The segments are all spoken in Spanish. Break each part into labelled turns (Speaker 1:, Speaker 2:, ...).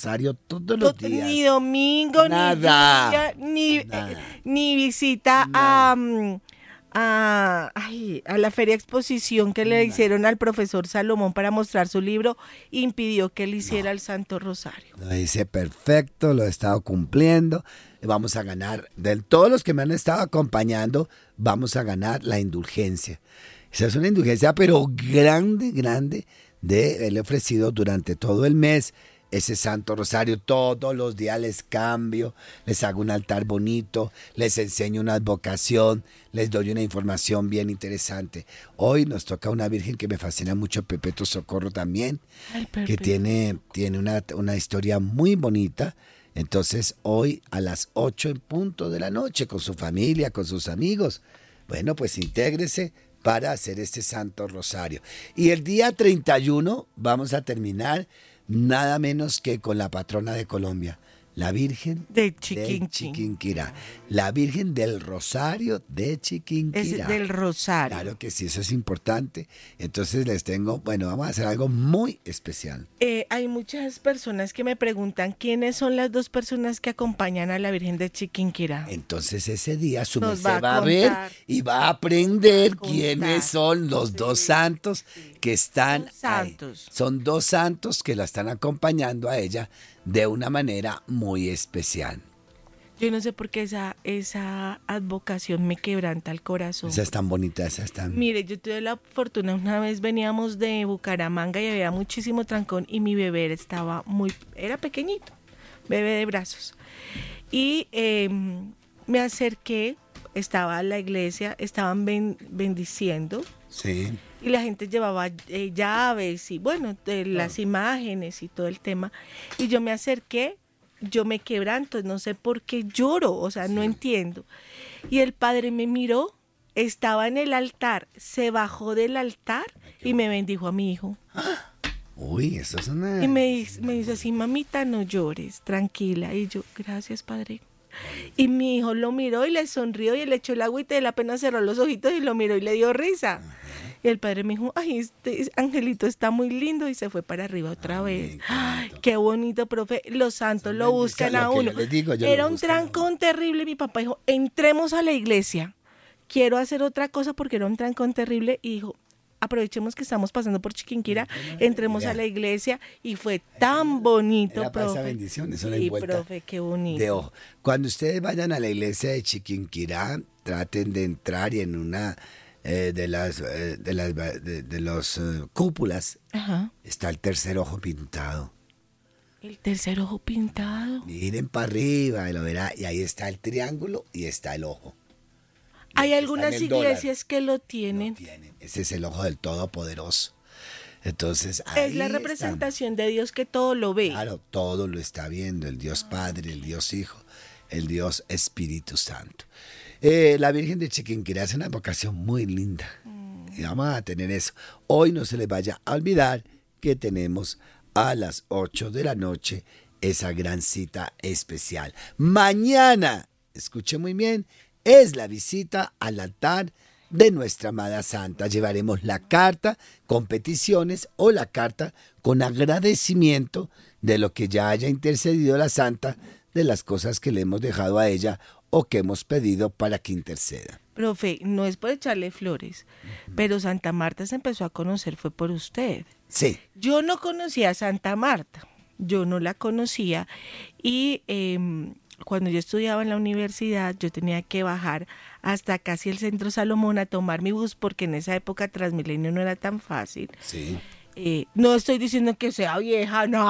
Speaker 1: rosario todos los días.
Speaker 2: Ni domingo,
Speaker 1: Nada.
Speaker 2: ni lluvia,
Speaker 1: Nada.
Speaker 2: ni visita a la feria exposición que le hicieron al profesor Salomón para mostrar su libro, impidió que él hiciera el Santo Rosario.
Speaker 1: Lo hice perfecto, lo he estado cumpliendo. Vamos a ganar, de todos los que me han estado acompañando, vamos a ganar la indulgencia. Esa es una indulgencia, pero grande, grande, de haberle ofrecido durante todo el mes ese Santo Rosario. Todos los días les cambio, les hago un altar bonito, les enseño una advocación, les doy una información bien interesante. Hoy nos toca una Virgen que me fascina mucho, Perpetuo Socorro también, que tiene una historia muy bonita. Entonces hoy a las 8 en punto de la noche, con su familia, con sus amigos, bueno, pues intégrese para hacer este Santo Rosario. Y el día 31 vamos a terminar nada menos que con la patrona de Colombia, la Virgen
Speaker 2: de
Speaker 1: Chiquinquirá, la Virgen del Rosario de Chiquinquirá.
Speaker 2: Es del Rosario.
Speaker 1: Claro que sí, eso es importante. Entonces les tengo, bueno, vamos a hacer algo muy especial.
Speaker 2: Hay muchas personas que me preguntan quiénes son las dos personas que acompañan a la Virgen de Chiquinquirá.
Speaker 1: Entonces ese día su
Speaker 2: Nos
Speaker 1: merced
Speaker 2: va
Speaker 1: va
Speaker 2: a
Speaker 1: a ver
Speaker 2: contar.
Speaker 1: y va a aprender
Speaker 2: contar.
Speaker 1: quiénes son los dos santos que están
Speaker 2: Son santos.
Speaker 1: ahí. Son dos santos que la están acompañando a ella de una manera muy especial.
Speaker 2: Yo no sé por qué esa advocación me quebranta el corazón.
Speaker 1: Esa es tan bonita, esa es tan...
Speaker 2: Mire, yo tuve la fortuna, una vez veníamos de Bucaramanga y había muchísimo trancón y mi bebé era pequeñito, bebé de brazos. Y me acerqué, estaba la iglesia, estaban bendiciendo.
Speaker 1: Sí.
Speaker 2: Y la gente llevaba llaves y bueno, las imágenes y todo el tema. Y yo me acerqué, yo me quebranto, no sé por qué lloro, o sea, no entiendo. Y el padre me miró, estaba en el altar, se bajó del altar y me bendijo a mi hijo.
Speaker 1: Uy, eso es una...
Speaker 2: Y me dice así, mamita, no llores, tranquila. Y yo, gracias, padre. Y mi hijo lo miró y le sonrió y le echó el agüita y él apenas cerró los ojitos y lo miró y le dio risa. Y el padre me dijo, ay, este angelito está muy lindo y se fue para arriba otra vez. Ay, qué bonito, profe. Los santos lo buscan a uno. Era un trancón terrible. Mi papá dijo, entremos a la iglesia. Quiero hacer otra cosa porque era un trancón terrible. Y dijo, aprovechemos que estamos pasando por Chiquinquirá, entremos a la iglesia y fue tan bonito,
Speaker 1: Era para
Speaker 2: profe.
Speaker 1: esa bendición, eso la
Speaker 2: Sí,
Speaker 1: envuelta
Speaker 2: profe, qué bonito.
Speaker 1: de ojo. Cuando ustedes vayan a la iglesia de Chiquinquirá, traten de entrar y en una de las cúpulas
Speaker 2: Ajá.
Speaker 1: está el tercer ojo pintado.
Speaker 2: El tercer ojo pintado.
Speaker 1: Miren para arriba y lo verá, y ahí está el triángulo y está el ojo.
Speaker 2: Hay
Speaker 1: Está
Speaker 2: algunas
Speaker 1: en el dólar.
Speaker 2: iglesias que lo tienen.
Speaker 1: Ese es el ojo del Todopoderoso. Entonces,
Speaker 2: Es
Speaker 1: ahí
Speaker 2: la
Speaker 1: está.
Speaker 2: representación de Dios que todo lo ve.
Speaker 1: Claro, todo lo está viendo, el Dios Padre, el Dios Hijo, el Dios Espíritu Santo. La Virgen de Chiquinquirá es una vocación muy linda. Y vamos a tener eso. Hoy no se les vaya a olvidar que tenemos a las 8 de la noche esa gran cita especial. Mañana, escuche muy bien, es la visita al altar de nuestra amada Santa. Llevaremos la carta con peticiones o la carta con agradecimiento de lo que ya haya intercedido la Santa, de las cosas que le hemos dejado a ella o que hemos pedido para que interceda.
Speaker 2: Profe, no es por echarle flores, pero Santa Marta se empezó a conocer fue por usted.
Speaker 1: Sí.
Speaker 2: Yo no conocía a Santa Marta, yo no la conocía y cuando yo estudiaba en la universidad yo tenía que bajar hasta casi el Centro Salomón a tomar mi bus porque en esa época Transmilenio no era tan fácil.
Speaker 1: Sí.
Speaker 2: No estoy diciendo que sea vieja, no.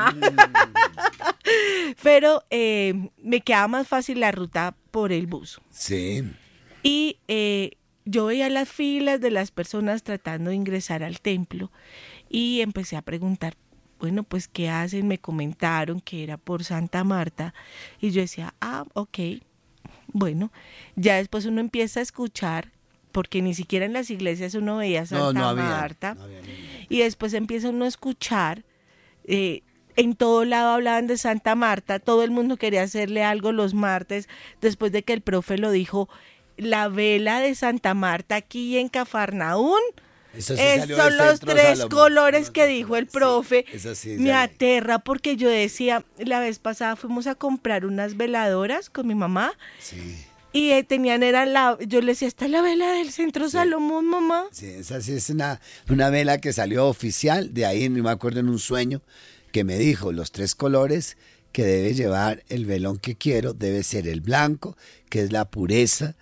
Speaker 2: Pero me quedaba más fácil la ruta por el bus.
Speaker 1: Sí.
Speaker 2: Y yo veía las filas de las personas tratando de ingresar al templo y empecé a preguntar, bueno, pues, ¿qué hacen? Me comentaron que era por Santa Marta y yo decía, ok, bueno, ya después uno empieza a escuchar, porque ni siquiera en las iglesias uno veía a Santa Marta,
Speaker 1: no había ninguna.
Speaker 2: y después empieza uno a escuchar, en todo lado hablaban de Santa Marta, todo el mundo quería hacerle algo los martes, después de que el profe lo dijo, la vela de Santa Marta aquí en Cafarnaún,
Speaker 1: Eso sí salió
Speaker 2: Son
Speaker 1: del
Speaker 2: los
Speaker 1: Centro
Speaker 2: 3
Speaker 1: Salomón.
Speaker 2: colores que dijo el profe.
Speaker 1: Eso sí
Speaker 2: Me
Speaker 1: salió.
Speaker 2: aterra porque yo decía, la vez pasada fuimos a comprar unas veladoras con mi mamá
Speaker 1: Sí,
Speaker 2: y yo le decía, esta es la vela del Centro Salomón, mamá.
Speaker 1: sí, esa sí es una vela que salió oficial, de ahí me acuerdo en un sueño que me dijo los 3 colores que debe llevar el velón que quiero, debe ser el blanco, que es la pureza,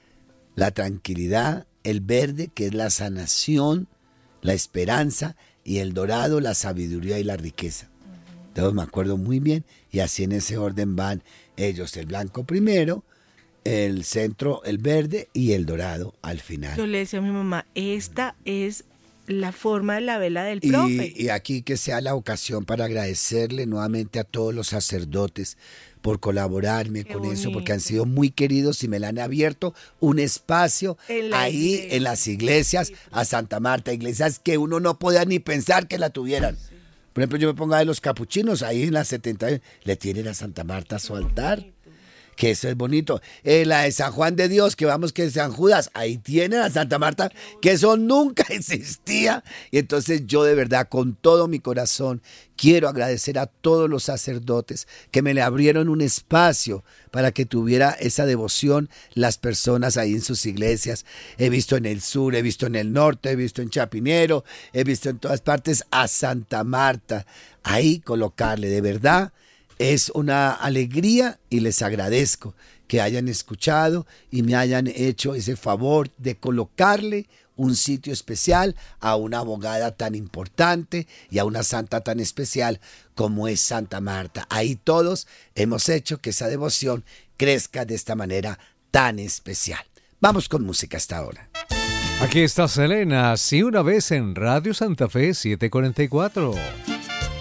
Speaker 1: la tranquilidad, el verde, que es la sanación, la esperanza, y el dorado, la sabiduría y la riqueza. Entonces me acuerdo muy bien, y así en ese orden van ellos, el blanco primero, el centro, el verde, y el dorado al final.
Speaker 2: Yo le decía a mi mamá, esta es la forma de la vela del profe.
Speaker 1: Y aquí que sea la ocasión para agradecerle nuevamente a todos los sacerdotes por colaborarme
Speaker 2: Qué
Speaker 1: con eso,
Speaker 2: bonito.
Speaker 1: porque han sido muy queridos y me le han abierto un espacio
Speaker 2: En la
Speaker 1: ahí
Speaker 2: iglesia.
Speaker 1: en las iglesias, a Santa Marta, iglesias que uno no podía ni pensar que la tuvieran. Por ejemplo, yo me pongo a ver los capuchinos, ahí en las 70, le tienen a Santa Marta su altar. Que eso es bonito. La de San Juan de Dios, que vamos que es San Judas, ahí tienen a Santa Marta, que eso nunca existía. Y entonces yo de verdad, con todo mi corazón, quiero agradecer a todos los sacerdotes que me le abrieron un espacio para que tuviera esa devoción las personas ahí en sus iglesias. He visto en el sur, he visto en el norte, he visto en Chapinero, he visto en todas partes a Santa Marta. Ahí colocarle, de verdad. Es una alegría y les agradezco que hayan escuchado y me hayan hecho ese favor de colocarle un sitio especial a una abogada tan importante y a una santa tan especial como es Santa Marta. Ahí todos hemos hecho que esa devoción crezca de esta manera tan especial. Vamos con música hasta ahora.
Speaker 3: Aquí está Selena, sí, una vez en Radio Santa Fe 744.